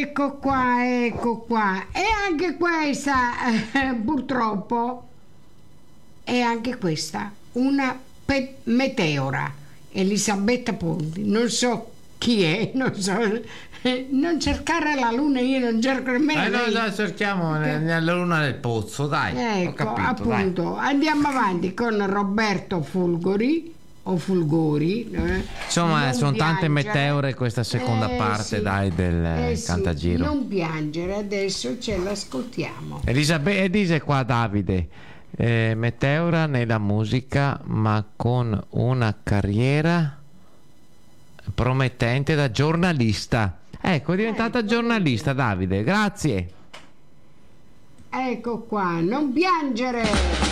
ecco qua. E anche questa, purtroppo, è anche questa una meteora. Elisabetta Ponti, non so chi è, non so. Non cercare la luna, io non cerco nemmeno. Noi la cerchiamo nella luna del pozzo, dai. Ecco, Ho capito, appunto, dai. andiamo avanti con Roberto Fulgori o Fulgori. Insomma, Non sono tante piangere. meteore questa seconda parte, sì. dai, del Sì, Cantagiro. non piangere, adesso ce l'ascoltiamo. Elisabetta, dice qua Davide, meteora nella musica, ma con una carriera promettente da giornalista. Ecco, è diventata giornalista, Davide, grazie. Ecco qua, non piangere.